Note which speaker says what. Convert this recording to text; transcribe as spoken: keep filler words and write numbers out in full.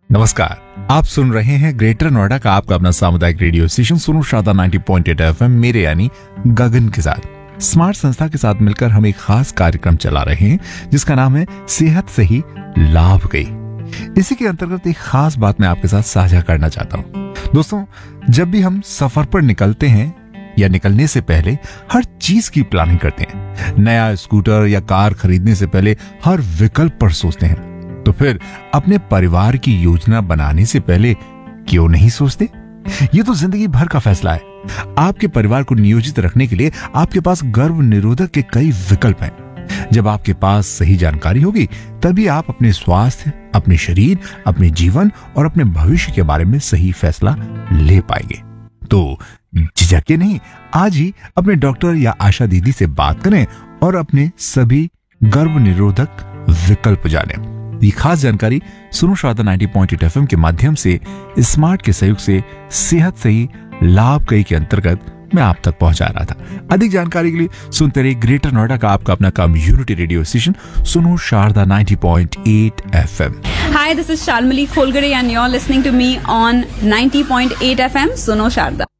Speaker 1: नमस्कार, आप सुन रहे हैं ग्रेटर नोएडा का आपका अपना सामुदायिक रेडियो स्टेशन सुनो शारदा नब्बे पॉइंट आठ एफएम मेरे यानी गगन के साथ। स्मार्ट संस्था के साथ मिलकर हम एक खास कार्यक्रम चला रहे हैं जिसका नाम है सेहत से ही लाभ गई। इसी के अंतर्गत एक खास बात मैं आपके साथ साझा करना चाहता हूँ। दोस्तों, जब भी हम सफर पर निकलते हैं या निकलने से पहले हर चीज की प्लानिंग करते हैं, नया स्कूटर या कार खरीदने से पहले हर विकल्प पर सोचते हैं, तो फिर अपने परिवार की योजना बनाने से पहले क्यों नहीं सोचते? ये तो जिंदगी भर का फैसला है। आपके परिवार को नियोजित रखने के लिए आपके पास गर्भ निरोधक के कई विकल्प हैं। जब आपके पास सही जानकारी होगी तभी आप अपने स्वास्थ्य, अपने शरीर, अपने जीवन और अपने भविष्य के बारे में सही फैसला ले पाएंगे। तो झिझके नहीं, आज ही अपने डॉक्टर या आशा दीदी से बात करें और अपने सभी गर्भ निरोधक विकल्प जानें। ये खास जानकारी सुनो शारदा नब्बे पॉइंट आठ एफएम के माध्यम से स्मार्ट के सहयोग से सेहत से ही लाभ कई के अंतर्गत मैं आप तक पहुंचा रहा था। अधिक जानकारी के लिए सुनते रहिए ग्रेटर नोएडा का आपका अपना कम्युनिटी रेडियो स्टेशन सुनो शारदा नब्बे पॉइंट आठ FM.
Speaker 2: Hi, this is Shalmali Kholgare and you're listening to me on ninety point eight F M Suno Sharda.